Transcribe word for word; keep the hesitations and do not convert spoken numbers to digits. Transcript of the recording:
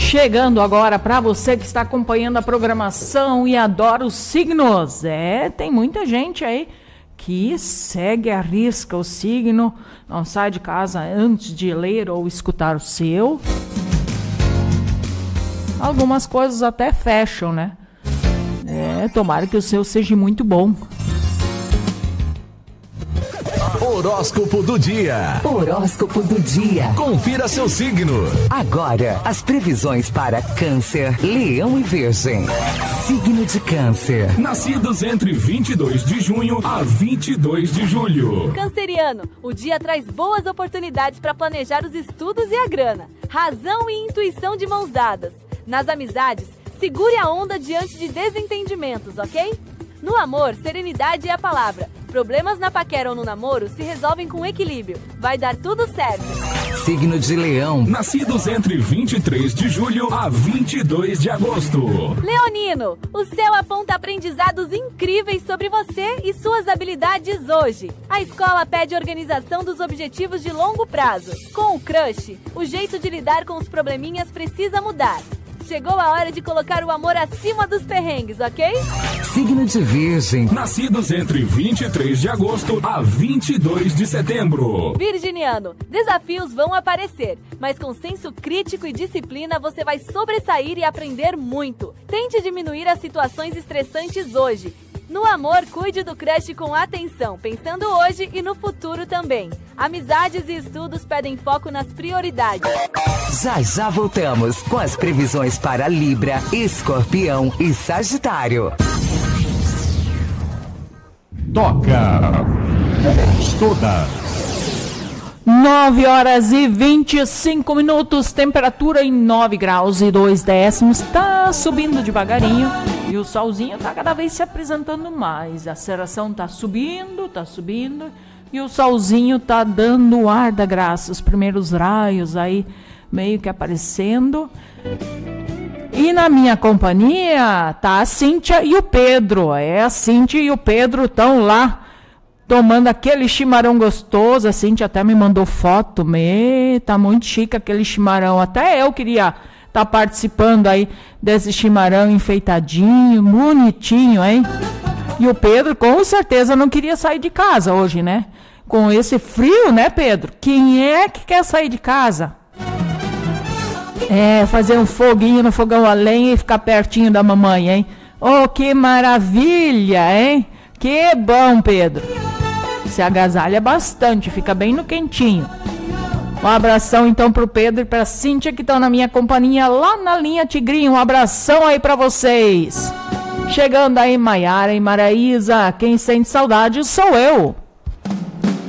Chegando agora para você que está acompanhando a programação e adora os signos. É, tem muita gente aí que segue à risca o signo, não sai de casa antes de ler ou escutar o seu. Algumas coisas até fecham, né? É, tomara que o seu seja muito bom. Horóscopo do dia. Horóscopo do dia. Confira seu signo. Agora, as previsões para Câncer, Leão e Virgem. Signo de Câncer. Nascidos entre vinte e dois de junho a vinte e dois de julho. Canceriano, o dia traz boas oportunidades para planejar os estudos e a grana. Razão e intuição de mãos dadas. Nas amizades, segure a onda diante de desentendimentos, ok? No amor, serenidade é a palavra. Problemas na paquera ou no namoro se resolvem com equilíbrio. Vai dar tudo certo. Signo de Leão. Nascidos entre vinte e três de julho a vinte e dois de agosto. Leonino, o céu aponta aprendizados incríveis sobre você e suas habilidades hoje. A escola pede organização dos objetivos de longo prazo. Com o crush, o jeito de lidar com os probleminhas precisa mudar. Chegou a hora de colocar o amor acima dos perrengues, ok? Signo de Virgem. Nascidos entre vinte e três de agosto a vinte e dois de setembro. Virginiano, desafios vão aparecer, mas com senso crítico e disciplina você vai sobressair e aprender muito. Tente diminuir as situações estressantes hoje. No amor, cuide do crush com atenção, pensando hoje e no futuro também. Amizades e estudos pedem foco nas prioridades. Já já voltamos com as previsões para Libra, Escorpião e Sagitário. Toca todas. nove horas e vinte e cinco minutos, temperatura em nove graus e dois décimos, tá subindo devagarinho e o solzinho tá cada vez se apresentando mais, a aceleração tá subindo, tá subindo e o solzinho tá dando o ar da graça, os primeiros raios aí meio que aparecendo. E na minha companhia tá a Cíntia e o Pedro, é, a Cíntia e o Pedro estão lá tomando aquele chimarrão gostoso. A Cíntia até me mandou foto, me, tá muito chique aquele chimarrão, até eu queria estar tá participando aí desse chimarrão enfeitadinho, bonitinho, hein? E o Pedro com certeza não queria sair de casa hoje, né? Com esse frio, né, Pedro? Quem é que quer sair de casa? É, fazer um foguinho no fogão a lenha e ficar pertinho da mamãe, hein? Oh, que maravilha, hein? Que bom, Pedro. Se agasalha bastante, fica bem no quentinho. Um abração então pro Pedro e pra Cíntia que estão na minha companhia lá na linha Tigrinho. Um abração aí pra vocês. Chegando aí Maiara e Maraísa, quem sente saudade sou eu.